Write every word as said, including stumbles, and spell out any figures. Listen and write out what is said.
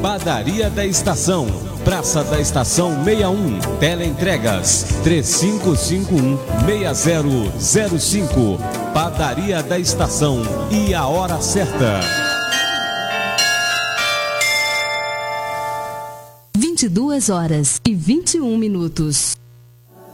Padaria da Estação, Praça da Estação sessenta e um, Teleentregas três cinco cinco um, seis zero zero cinco. Padaria da Estação e a hora certa. vinte e duas horas e vinte e um minutos.